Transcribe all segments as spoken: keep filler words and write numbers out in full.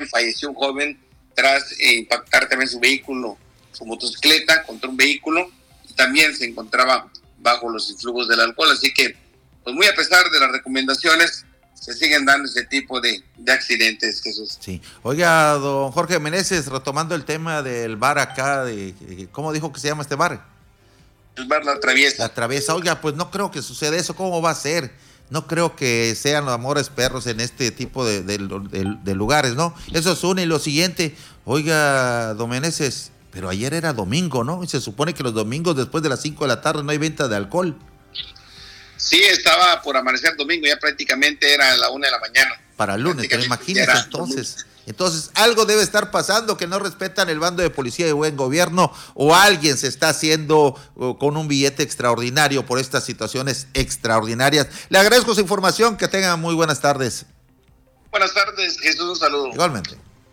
falleció un joven tras eh, impactar también su vehículo, su motocicleta contra un vehículo, y también se encontraba bajo los influjos del alcohol. Así que, pues muy a pesar de las recomendaciones, se siguen dando ese tipo de, de accidentes, Jesús. Sí. Oiga, don Jorge Meneses, retomando el tema del bar acá, de ¿cómo dijo que se llama este bar? El bar La Traviesa. La Traviesa. Oiga, pues no creo que suceda eso. ¿Cómo va a ser? No creo que sean los amores perros en este tipo de, de, de, de lugares, ¿no? Eso es uno. Y lo siguiente, oiga, don Meneses, pero ayer era domingo, ¿no? Y se supone que los domingos después de las cinco de la tarde no hay venta de alcohol. Sí, estaba por amanecer domingo, ya prácticamente era la una de la mañana. Para el lunes, pero imagínese entonces. Entonces, algo debe estar pasando, que no respetan el bando de policía de buen gobierno, o alguien se está haciendo uh, con un billete extraordinario por estas situaciones extraordinarias. Le agradezco su información, que tengan muy buenas tardes. Buenas tardes, Jesús, un saludo. Igualmente.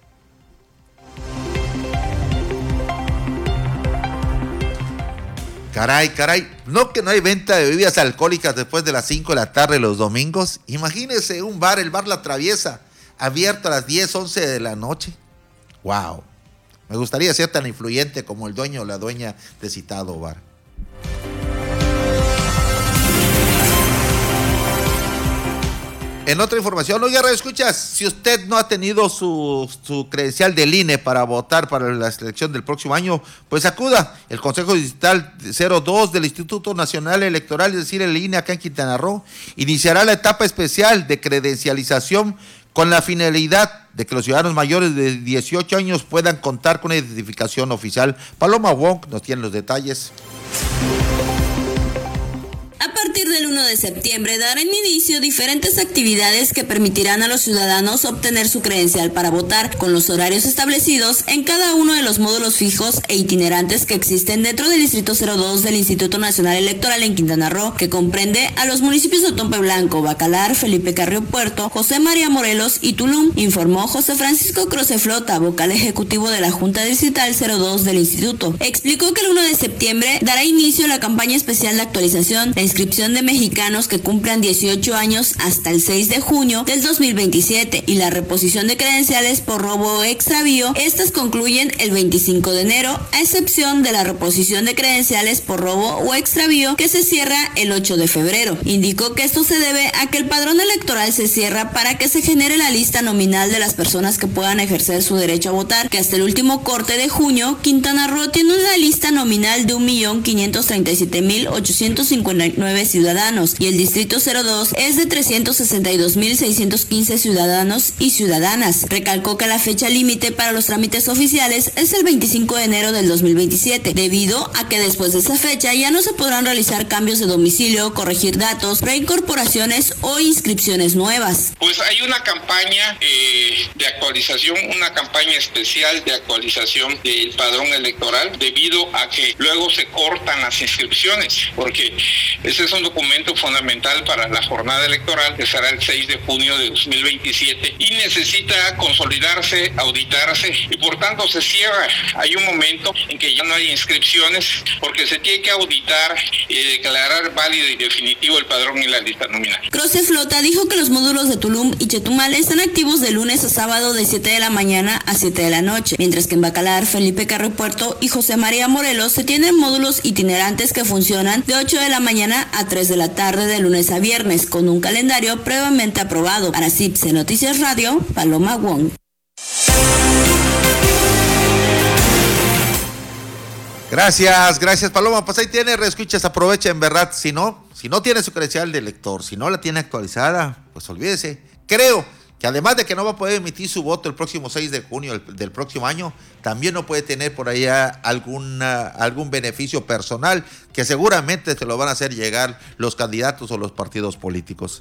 Caray, caray, ¿no que no hay venta de bebidas alcohólicas después de las cinco de la tarde los domingos? Imagínese un bar, el bar La Traviesa, abierto a las diez, once de la noche. Wow, me gustaría ser tan influyente como el dueño o la dueña de citado bar. En otra información, oiga, escuchas, si usted no ha tenido su, su credencial del I N E para votar para la elección del próximo año, pues acuda. El Consejo Distrital cero dos del Instituto Nacional Electoral, es decir, el I N E acá en Quintana Roo, iniciará la etapa especial de credencialización con la finalidad de que los ciudadanos mayores de dieciocho años puedan contar con una identificación oficial. Paloma Wong nos tiene los detalles. A partir del uno de septiembre darán inicio diferentes actividades que permitirán a los ciudadanos obtener su credencial para votar, con los horarios establecidos en cada uno de los módulos fijos e itinerantes que existen dentro del Distrito cero dos del Instituto Nacional Electoral en Quintana Roo, que comprende a los municipios de Otompe Blanco, Bacalar, Felipe Carrillo Puerto, José María Morelos y Tulum, informó José Francisco Croceflota, vocal ejecutivo de la Junta Distrital cero dos del Instituto. Explicó que el uno de septiembre dará inicio la campaña especial de actualización, la inscripción de mexicanos que cumplan dieciocho años hasta el seis de junio del dos mil veintisiete y la reposición de credenciales por robo o extravío. Estas concluyen el veinticinco de enero, a excepción de la reposición de credenciales por robo o extravío, que se cierra el ocho de febrero. Indicó que esto se debe a que el padrón electoral se cierra para que se genere la lista nominal de las personas que puedan ejercer su derecho a votar, que hasta el último corte de junio, Quintana Roo tiene una lista nominal de un millón quinientos treinta y siete mil ochocientos cincuenta y nueve ciudadanos, y el Distrito cero dos es de trescientos sesenta y dos mil seiscientos quince ciudadanos y ciudadanas. Recalcó que la fecha límite para los trámites oficiales es el veinticinco de enero del dos mil veintisiete, debido a que después de esa fecha ya no se podrán realizar cambios de domicilio, corregir datos, reincorporaciones o inscripciones nuevas. Pues hay una campaña eh, de actualización, una campaña especial de actualización del padrón electoral, debido a que luego se cortan las inscripciones, porque ese es un documento fundamental para la jornada electoral, que será el seis de junio de dos mil veintisiete, y necesita consolidarse, auditarse, y por tanto se cierra. Hay un momento en que ya no hay inscripciones, porque se tiene que auditar y declarar válido y definitivo el padrón y la lista nominal. Croceflota dijo que los módulos de Tulum y Chetumal están activos de lunes a sábado de siete de la mañana a siete de la noche, mientras que en Bacalar, Felipe Carrillo Puerto y José María Morelos se tienen módulos itinerantes que funcionan de ocho de la mañana a tres de la tarde de lunes a viernes, con un calendario previamente aprobado. Para C I P C Noticias Radio, Paloma Wong. Gracias, gracias Paloma. Pues ahí tiene, reescuchas, aprovecha en verdad. Si no, si no tiene su credencial de elector, si no la tiene actualizada, pues olvídese. Creo que además de que no va a poder emitir su voto el próximo seis de junio del, del próximo año, también no puede tener por allá alguna, algún beneficio personal que seguramente se lo van a hacer llegar los candidatos o los partidos políticos.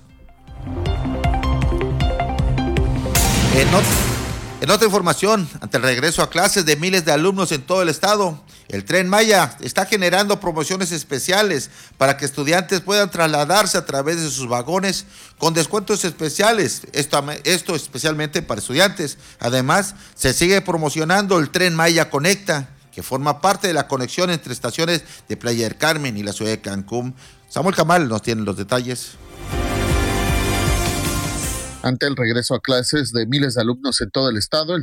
En otro, En otra información, ante el regreso a clases de miles de alumnos en todo el estado, el Tren Maya está generando promociones especiales para que estudiantes puedan trasladarse a través de sus vagones con descuentos especiales, esto, esto especialmente para estudiantes. Además, se sigue promocionando el Tren Maya Conecta, que forma parte de la conexión entre estaciones de Playa del Carmen y la ciudad de Cancún. Samuel Camal nos tiene los detalles. Ante el regreso a clases de miles de alumnos en todo el estado, el